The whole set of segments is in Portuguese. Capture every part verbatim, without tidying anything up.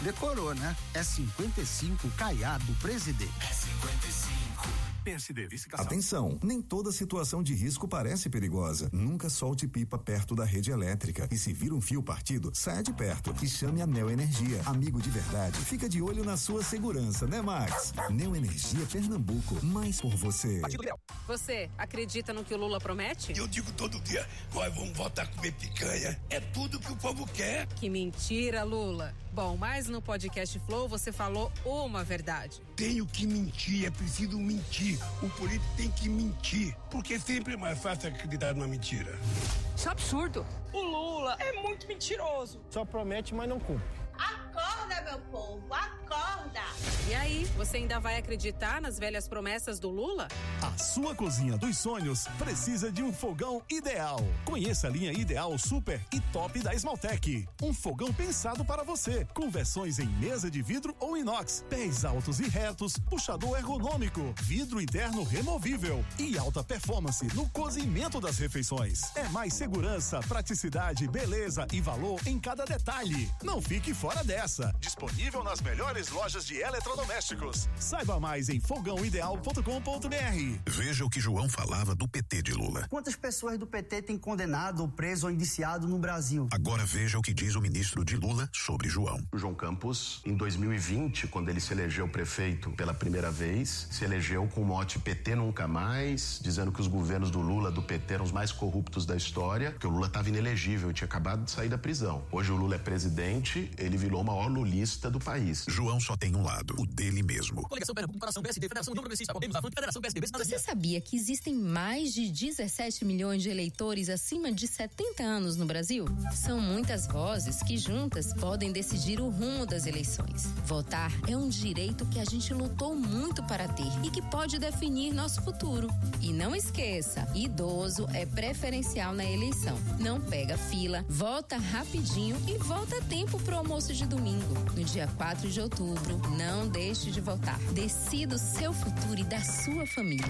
Decorou, né? É cinquenta e cinco Caiado Presidente. É cinquenta e cinco. P S D Vice-Cassado. Atenção, nem toda situação de risco parece perigosa. Nunca solte pipa perto da rede elétrica. E se vir um fio partido, saia de perto e chame a Neo Energia. Amigo de verdade, fica de olho na sua segurança, né, Max? Neo Energia Pernambuco, mais por você. Você acredita no que o Lula promete? Eu digo todo dia, nós vamos voltar a comer picanha. É tudo que o povo quer. Que mentira, Lula. Bom, mas no podcast Flow você falou uma verdade. Tenho que mentir, é preciso mentir. O político tem que mentir, porque sempre é mais fácil acreditar numa mentira. Isso é absurdo. O Lula é muito mentiroso. Só promete, mas não cumpre. Acorda, meu povo, acorda! E aí, você ainda vai acreditar nas velhas promessas do Lula? A sua cozinha dos sonhos precisa de um fogão ideal. Conheça a linha Ideal Super e Top da Esmaltec. Um fogão pensado para você, com versões em mesa de vidro ou inox, pés altos e retos, puxador ergonômico, vidro interno removível e alta performance no cozimento das refeições. É mais segurança, praticidade, beleza e valor em cada detalhe. Não fique fora dessa. Disponível nas melhores lojas de eletrodomésticos. Saiba mais em fogão ideal ponto com ponto br. Veja o que João falava do P T de Lula. Quantas pessoas do P T têm condenado, ou preso ou indiciado no Brasil? Agora veja o que diz o ministro de Lula sobre João. O João Campos, em dois mil e vinte, quando ele se elegeu prefeito pela primeira vez, se elegeu com o mote P T nunca mais, dizendo que os governos do Lula, do P T, eram os mais corruptos da história, que o Lula estava inelegível e tinha acabado de sair da prisão. Hoje o Lula é presidente, ele virou o maior lulista do país. João só tem um lado, o dele mesmo. Coligação Pernambuco, Coração P S D, Federação União Progressista, Podemos, Avante, Federação P S D, B. Você sabia que existem mais de dezessete milhões de eleitores acima de setenta anos no Brasil? São muitas vozes que juntas podem decidir o rumo das eleições. Votar é um direito que a gente lutou muito para ter e que pode definir nosso futuro. E não esqueça, idoso é preferencial na eleição. Não pega fila, vota rapidinho e volta a tempo pro almoço de domingo. No dia quatro de outubro, não deixe de votar. Decida o seu futuro e da sua família.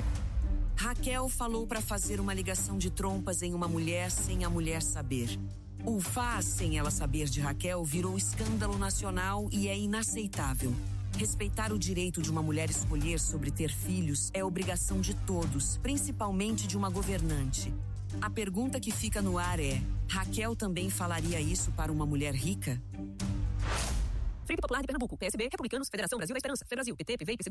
Raquel falou para fazer uma ligação de trompas em uma mulher sem a mulher saber. O faz sem ela saber de Raquel virou escândalo nacional e é inaceitável. Respeitar o direito de uma mulher escolher sobre ter filhos é obrigação de todos, principalmente de uma governante. A pergunta que fica no ar é: Raquel também falaria isso para uma mulher rica? Frente Popular de Pernambuco, P S B, Republicanos, Federação Brasil da Esperança, Federação, P T, P V, P C